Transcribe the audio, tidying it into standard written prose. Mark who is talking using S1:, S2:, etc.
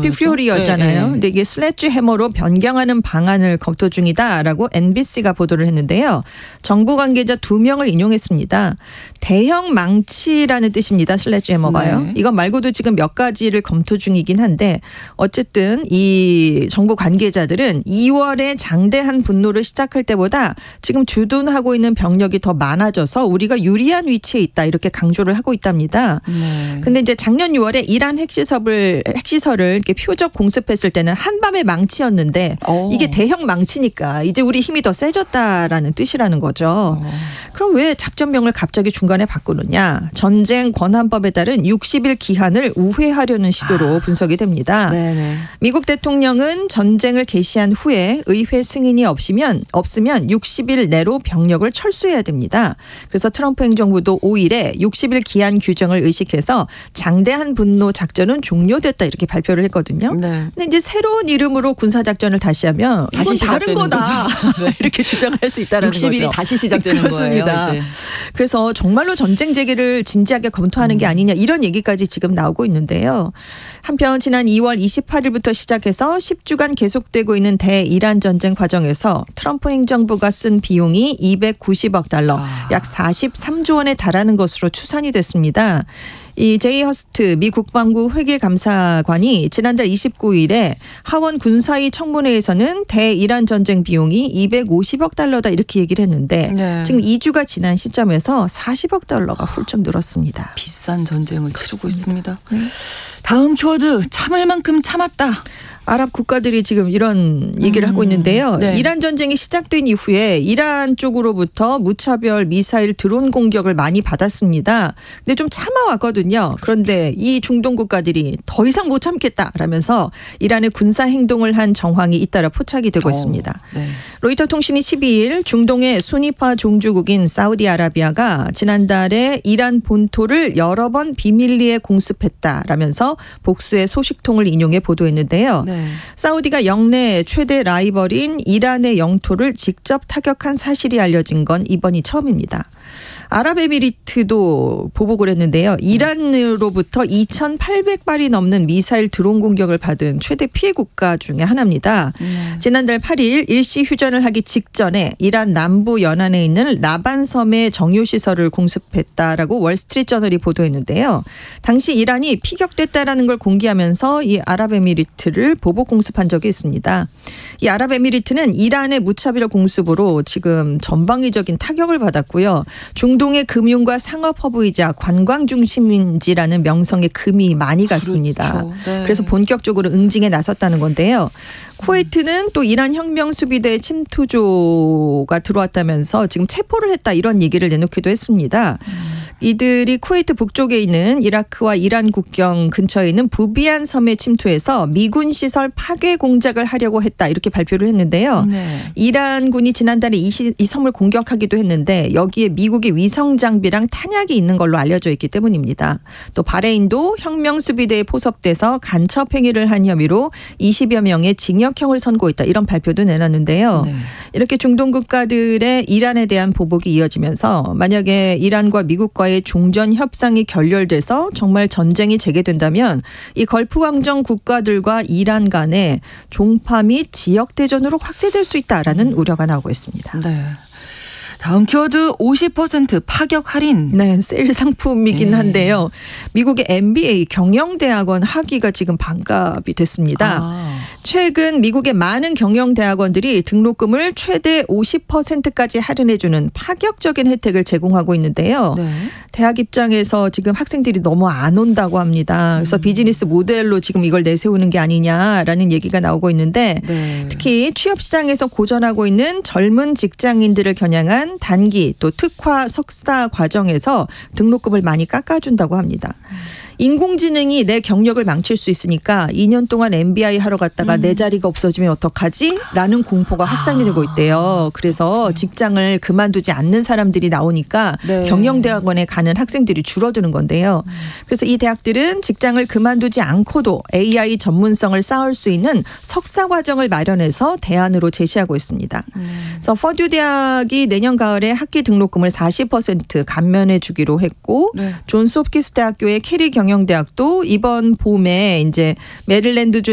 S1: 올림픽 퓨리였잖아요. 근데 이게 슬래지 해머로 변경하는 방안을 검토 중이다라고 NBC가 보도를 했는데요. 정부 관계자 2명을 인용했습니다. 대형 망치라는 뜻입니다. 슬래지 해머가요.
S2: 네.
S1: 이것 말고도 지금 몇 가지를 검토 중이긴 한데 어쨌든 이 정부 관계자들은 2월에 장대한 분노를 시작할 때보다 지금 주둔하고 있는 병력이 더 많아져서 우리가 유리한 위치에 있다 이렇게 강조를 하고 있답니다. 근데 이제 작년 6월에 이란 핵시설을 이렇게 표적 공습했을 때는 한밤의 망치였는데 이게 대형 망치니까 이제 우리 힘이 더 세졌다라는 뜻이라는 거죠. 그럼 왜 작전명을 갑자기 중간에 바꾸느냐. 전쟁 권한법에 따른 60일 기한을 우회하려는 시도로 분석이 됩니다.
S2: 네네.
S1: 미국 대통령은 전쟁을 개시한 후에 의회 승인이 없으면 60일 내로 병력을 철수해야 됩니다. 그래서 트럼프 행정부도 5일에 60일 기한 규정을 의식해서 장대한 분노 작전은 종료됐다 이렇게 발표를 했거든요.
S2: 네.
S1: 근데 이제 새로운 이름으로 군사작전을 다시 하면 이건 다른 거다. 이렇게 주장을 할 수 있다는 거죠.
S2: 60일이 다시 시작되는
S1: 그렇습니다.
S2: 거예요. 이제.
S1: 그래서 정말로 전쟁 재개를 진지하게 검토하는 게 아니냐 이런 얘기까지 지금 나오고 있는데요. 한편 지난 2월 28일부터 시작해서 10주간 계속되고 있는 대이란 전쟁 과정에서 트럼프 행정부가 쓴 비용이 290억 달러, 약 43조 원에 달하는 것으로 추산이 됐습니다. 이 제이 허스트 미 국방부 회계감사관이 지난달 29일에 하원 군사위 청문회에서는 대이란 전쟁 비용이 250억 달러다 이렇게 얘기를 했는데 지금 2주가 지난 시점에서 40억 달러가 훌쩍 늘었습니다.
S2: 비싼 전쟁을 치르고 있습니다. 다음 키워드 참을 만큼 참았다.
S1: 아랍 국가들이 지금 이런 얘기를 하고 있는데요.
S2: 네.
S1: 이란 전쟁이 시작된 이후에 이란 쪽으로부터 무차별 미사일 드론 공격을 많이 받았습니다. 근데 좀 참아왔거든요. 그런데 이 중동 국가들이 더 이상 못 참겠다라면서 이란의 군사 행동을 한 정황이 잇따라 포착이 되고 있습니다.
S2: 네.
S1: 로이터 통신이 12일 중동의 수니파 종주국인 사우디아라비아가 지난달에 이란 본토를 여러 번 비밀리에 공습했다라면서 복수의 소식통을 인용해 보도했는데요.
S2: 네.
S1: 사우디가 영내 최대 라이벌인 이란의 영토를 직접 타격한 사실이 알려진 건 이번이 처음입니다. 아랍에미리트도 보복을 했는데요. 이란으로부터 2,800발이 넘는 미사일 드론 공격을 받은 최대 피해 국가 중에 하나입니다. 지난달 8일 일시 휴전을 하기 직전에 이란 남부 연안에 있는 라반섬의 정유시설을 공습했다라고 월스트리트저널이 보도했는데요. 당시 이란이 피격됐다라는 걸 공개하면서 이 아랍에미리트를 보복 공습한 적이 있습니다. 이 아랍에미리트는 이란의 무차별 공습으로 지금 전방위적인 타격을 받았고요. 중동의 금융과 상업 허브이자 관광 중심지라는 명성에 금이 많이 갔습니다.
S2: 그렇죠. 네.
S1: 그래서 본격적으로 응징에 나섰다는 건데요. 쿠웨이트는 또 이란 혁명수비대 침투조가 들어왔다면서 지금 체포를 했다 이런 얘기를 내놓기도 했습니다. 이들이 쿠웨이트 북쪽에 있는 이라크와 이란 국경 근처에 있는 부비안 섬에 침투해서 미군 시설 파괴 공작을 하려고 했다 이렇게 발표를 했는데요. 이란군이 지난달에 이 섬을 공격하기도 했는데 여기에 미국의 위성 장비랑 탄약이 있는 걸로 알려져 있기 때문입니다. 또 바레인도 혁명수비대에 포섭돼서 간첩 행위를 한 혐의로 20여 명의 징역형을 선고했다 이런 발표도 내놨는데요.
S2: 네.
S1: 이렇게 중동 국가들의 이란에 대한 보복이 이어지면서 만약에 이란과 미국과의 종전 협상이 결렬돼서 정말 전쟁이 재개된다면 이 걸프 왕정 국가들과 이란 간의 종파 및 지역 대전으로 확대될 수 있다라는 우려가 나오고 있습니다.
S2: 네. 다음 키워드 50% 파격 할인.
S1: 네, 세일 상품이긴 한데요. 미국의 MBA 경영대학원 학위가 지금 반값이 됐습니다. 최근 미국의 많은 경영대학원들이 등록금을 최대 50%까지 할인해주는 파격적인 혜택을 제공하고 있는데요.
S2: 네.
S1: 대학 입장에서 지금 학생들이 너무 안 온다고 합니다. 그래서 비즈니스 모델로 지금 이걸 내세우는 게 아니냐라는 얘기가 나오고 있는데
S2: 네.
S1: 특히 취업시장에서 고전하고 있는 젊은 직장인들을 겨냥한 단기 또 특화 석사 과정에서 등록금을 많이 깎아준다고 합니다. 인공지능이 내 경력을 망칠 수 있으니까 2년 동안 MBA 하러 갔다가 내 자리가 없어지면 어떡하지? 라는 공포가 확산이 되고 있대요. 그래서 직장을 그만두지 않는 사람들이 나오니까
S2: 네.
S1: 경영대학원에 가는 학생들이 줄어드는 건데요. 그래서 이 대학들은 직장을 그만두지 않고도 AI 전문성을 쌓을 수 있는 석사 과정을 마련해서 대안으로 제시하고 있습니다. 그래서 퍼듀 대학이 내년 가을에 학기 등록금을 40% 감면해 주기로 했고
S2: 네.
S1: 존스 홉킨스 대학교의 캐리 경영대학도 이번 봄에 이제 메릴랜드주